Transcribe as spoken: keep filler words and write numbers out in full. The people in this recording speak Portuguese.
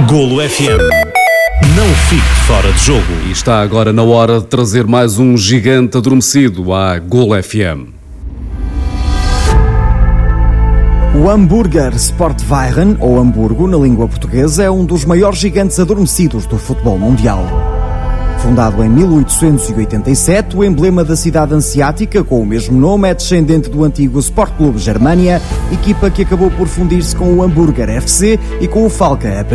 Golo F M. Não fique fora de jogo. E está agora na hora de trazer mais um gigante adormecido à Golo F M. O hambúrguer Sportwagen, ou Hamburgo na língua portuguesa, é um dos maiores gigantes adormecidos do futebol mundial. Fundado em mil oitocentos e oitenta e sete, o emblema da cidade hanseática, com o mesmo nome, é descendente do antigo Sport Clube Germania, equipa que acabou por fundir-se com o Hamburger F C e com o Falke